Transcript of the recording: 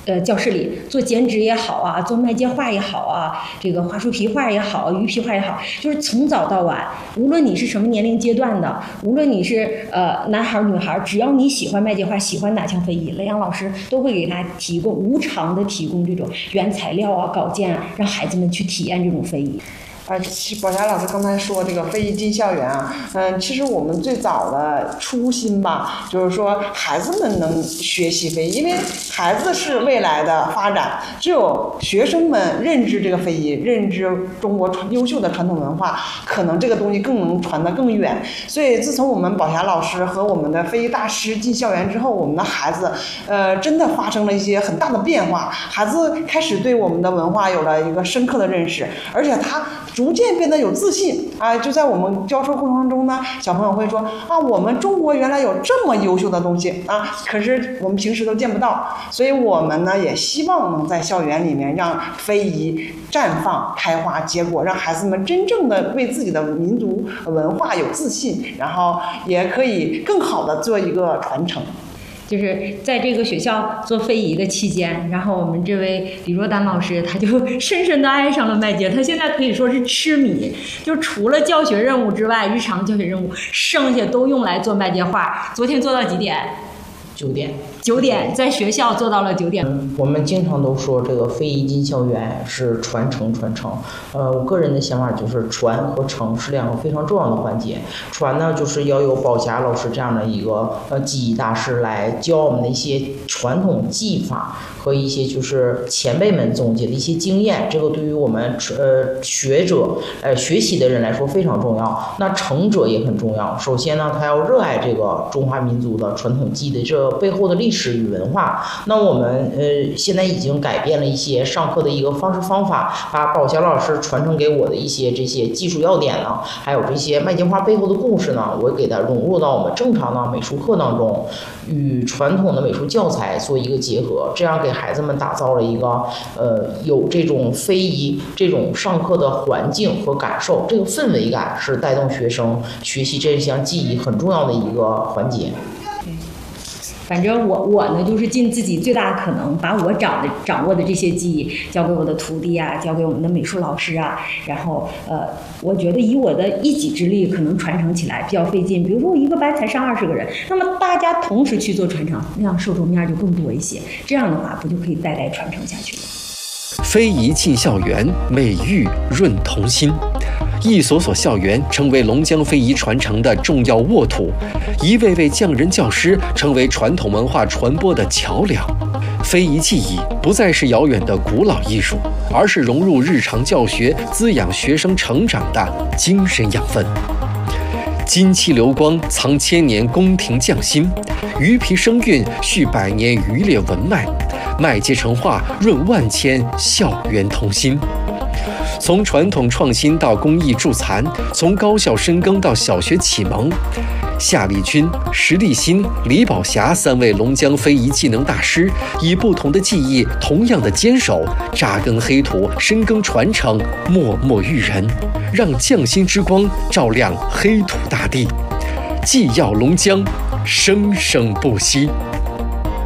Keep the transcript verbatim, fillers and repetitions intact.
呃教室里做剪纸也好啊，做麦秸画也好啊，这个花树皮画也好，鱼皮画也好，就是从早到晚，无论你是什么年龄阶段的，无论你是呃男孩女孩，只要你喜欢麦秸画，喜欢打枪飞蚁，雷阳老师都会给他提供无偿的提供这种原材料啊、稿件啊，让孩子们去体验这种飞蚁。 啊，其实宝霞老师刚才说这个非遗进校园啊，嗯，其实我们最早的初心吧，就是说孩子们能学习非遗，因为孩子是未来的发展，只有学生们认知这个非遗，认知中国传优秀的传统文化，可能这个东西更能传得更远。所以自从我们宝霞老师和我们的非遗大师进校园之后，我们的孩子，呃，真的发生了一些很大的变化，孩子开始对我们的文化有了一个深刻的认识，而且他逐渐变得有自信啊！就在我们教授过程中呢，小朋友会说啊，我们中国原来有这么优秀的东西啊，可是我们平时都见不到。所以我们呢也希望能在校园里面让非遗绽放、开花结果，让孩子们真正的为自己的民族文化有自信，然后也可以更好的做一个传承。 就是在这个学校做非遗的期间，然后我们这位李若丹老师他就深深地爱上了麦秸，他现在可以说是痴迷，就除了教学任务之外，日常教学任务剩下都用来做麦秸画。昨天做到几点？ 九点。 九点，在学校做到了九点。 嗯，我们经常都说这个非遗进校园是传承传承。呃，我个人的想法就是传和承是两个非常重要的环节。传呢，就是要有宝霞老师这样的一个呃技艺大师来教我们的一些传统技法和一些就是前辈们总结的一些经验。这个对于我们呃学者呃学习的人来说非常重要。那承者也很重要。首先呢，他要热爱这个中华民族的传统技艺的这背后的历史与文化。那我们呃现在已经改变了一些上课的一个方式方法，把宝霞老师传承给我的一些这些技术要点呢，还有这些麦秸花背后的故事呢，我给它融入到我们正常的美术课当中，与传统的美术教材做一个结合，这样给孩子们打造了一个呃有这种非遗这种上课的环境和感受，这个氛围感是带动学生学习这项技艺很重要的一个环节。 反正我我呢，就是尽自己最大的可能，把我掌的掌握的这些技艺交给我的徒弟啊，交给我们的美术老师啊。然后呃，我觉得以我的一己之力，可能传承起来比较费劲。比如说我一个班才上二十个人，那么大家同时去做传承，那样受众面就更多一些。这样的话，不就可以代代传承下去了？ 非遗进校园，美育润童心。一所所校园成为龙江非遗传承的重要沃土，一位位匠人教师成为传统文化传播的桥梁。非遗技艺不再是遥远的古老艺术，而是融入日常教学、滋养学生成长的精神养分。金漆流光藏千年宫廷匠心，鱼皮声韵续百年渔猎文脉，麦秸成画润万千校园童心。从传统创新到工艺助残，从高校深耕到小学启蒙，夏丽君、石立新、李宝霞三位龙江非遗技能大师，以不同的技艺，同样的坚守，扎根黑土，深耕传承，默默育人，让匠心之光照亮黑土大地，技耀龙江，生生不息。